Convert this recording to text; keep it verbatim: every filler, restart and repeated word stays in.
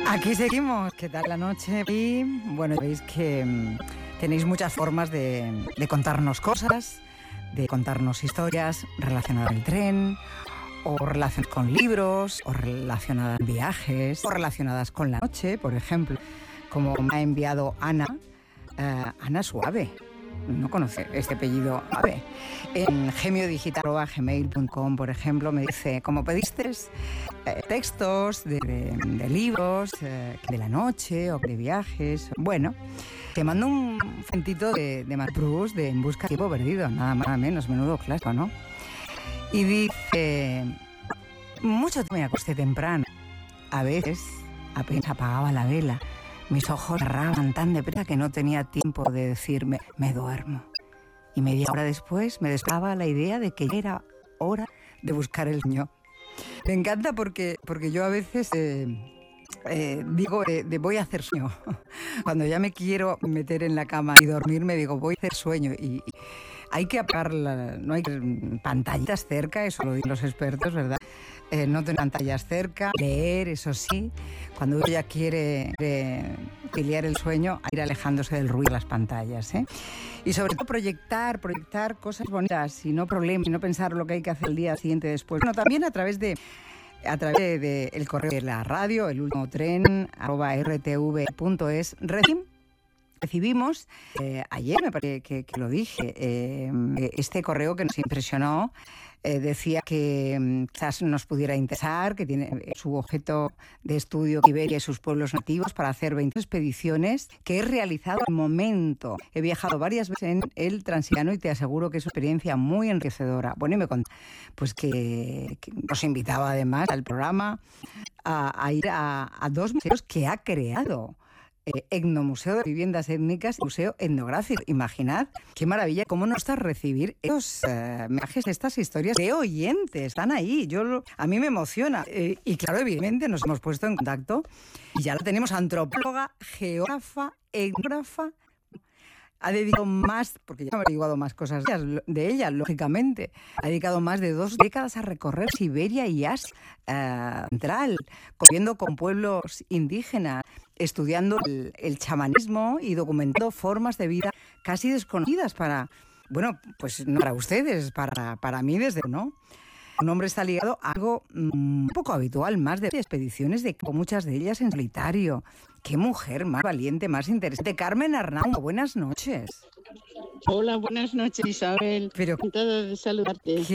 Aquí seguimos. ¿Qué tal la noche? Y bueno, veis que mmm, tenéis muchas formas de, de contarnos cosas, de contarnos historias relacionadas al tren, o relacionadas con libros, o relacionadas con viajes, o relacionadas con la noche, por ejemplo, como me ha enviado Ana, uh, Ana Suave. No conoce este apellido Suave. En gemiodigital arroba gmail punto com, por ejemplo, me dice, como pediste eh, textos de, de, de libros, eh, de la noche o de viajes, bueno, te mando un fragmentito de, de Marc Proust de En busca del tiempo perdido, nada más nada menos, menudo clásico, ¿no? Y dice, mucho me acosté temprano, a veces apenas apagaba la vela, mis ojos cerraban tan deprisa que no tenía tiempo de decirme, me duermo. Y media hora después me despertaba la idea de que ya era hora de buscar el sueño. Me encanta porque, porque yo a veces eh, eh, digo, de, de voy a hacer sueño. Cuando ya me quiero meter en la cama y dormirme, digo, voy a hacer sueño. Y, y hay que apagar, la, no hay pantallitas cerca, eso lo dicen los expertos, ¿verdad? Eh, no tener pantallas cerca, leer, eso sí. Cuando uno ya quiere eh, pelear el sueño, ir alejándose del ruido de las pantallas, ¿eh? Y sobre todo proyectar, proyectar cosas bonitas y no problemas, y no pensar lo que hay que hacer el día siguiente después. Bueno, también a través de a través del de, de correo de la radio, el último tren, arroba rtv punto es, recibimos, eh, ayer me parece que, que lo dije, eh, este correo que nos impresionó. Eh, decía que um, quizás nos pudiera interesar, que tiene eh, su objeto de estudio Iberia y sus pueblos nativos para hacer veinte expediciones que he realizado al momento. He viajado varias veces en el Transilvano y te aseguro que es una experiencia muy enriquecedora. Bueno, y me contó pues que, que nos invitaba además al programa a, a ir a, a dos museos que ha creado. Eh, Etnomuseo de Viviendas Étnicas y Museo Etnográfico. Imaginad qué maravilla, cómo nos gusta recibir estos eh, mensajes, estas historias de oyentes. Están ahí, yo a mí me emociona. Eh, y claro, evidentemente nos hemos puesto en contacto y ya la tenemos, antropóloga, geógrafa, etnógrafa. Ha dedicado más, porque ya me he averiguado más cosas de ella, de ella, lógicamente, ha dedicado más de dos décadas a recorrer Siberia y Asia eh, Central, conviviendo con pueblos indígenas, estudiando el, el chamanismo y documentando formas de vida casi desconocidas para, bueno, pues no para ustedes, para, para mí desde ¿no? Un hombre está ligado a algo un poco habitual, más de expediciones, de muchas de ellas en solitario. Qué mujer más valiente, más interesante. Carmen Arnau, buenas noches. Hola, buenas noches, Isabel. Pero encantada de saludarte.